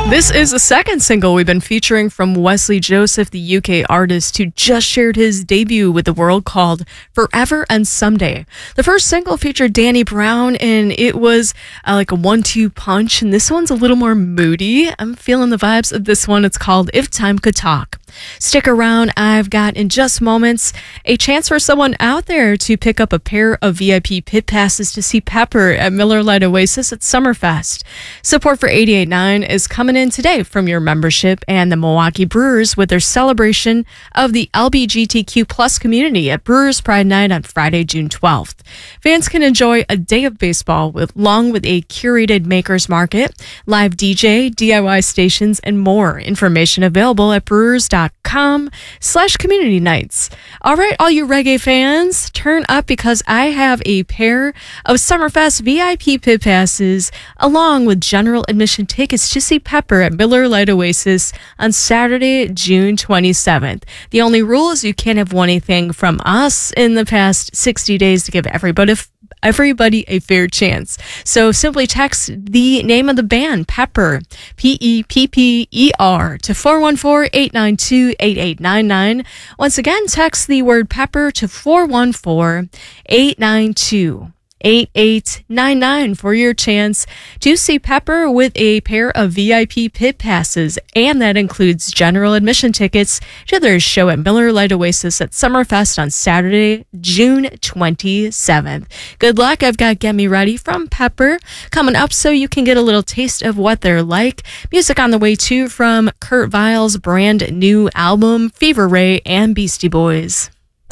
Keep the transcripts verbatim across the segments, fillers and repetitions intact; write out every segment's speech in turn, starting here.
This is the second single we've been featuring from Wesley Joseph, the U K artist who just shared his debut with the world called Forever and Someday. The first single featured Danny Brown, and it was uh, like a one two punch, and this one's a little more moody. I'm feeling the vibes of this one. It's called If Time Could Talk. Stick around. I've got, in just moments, a chance for someone out there to pick up a pair of V I P pit passes to see Pepper at Miller Lite Oasis at Summerfest. Support for eighty-eight point nine is coming in today from your membership and the Milwaukee Brewers with their celebration of the L G B T Q plus community at Brewers Pride Night on Friday, June twelfth. Fans can enjoy a day of baseball with, along with a curated makers market, live D J, D I Y stations, and more. Information available at brewers.com slash community nights. All right, all you reggae fans, turn up because I have a pair of Summerfest V I P pit passes along with general admission tickets to see Pepper at Miller Lite Oasis on Saturday, June twenty-seventh. The only rule is you can't have won anything from us in the past sixty days to give everybody everybody a fair chance. So simply text the name of the band, Pepper, P E P P E R, to four one four, eight nine two, eight eight nine nine. Once again, text the word Pepper to four one four, eight nine two, eight eight nine nine for your chance to see Pepper with a pair of V I P pit passes, and that includes general admission tickets to their show at Miller Lite Oasis at Summerfest on Saturday, June twenty-seventh. Good luck. I've got Get Me Ready from Pepper coming up so you can get a little taste of what they're like. Music on the way too from Kurt Vile's brand new album, Fever Ray and Beastie Boys.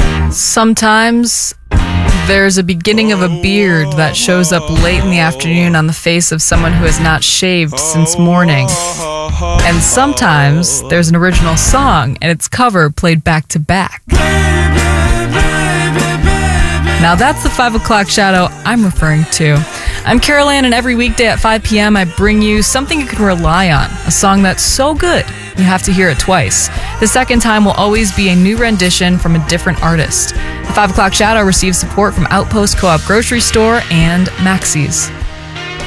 Sometimes there's a beginning of a beard that shows up late in the afternoon on the face of someone who has not shaved since morning. And sometimes there's an original song and its cover played back to back. Now that's the five o'clock shadow I'm referring to. I'm Carol Ann, and every weekday at five p.m. I bring you something you can rely on, a song that's so good you have to hear it twice. The second time will always be a new rendition from a different artist. The five o'clock shadow receives support from Outpost Co-op Grocery Store and Maxey's.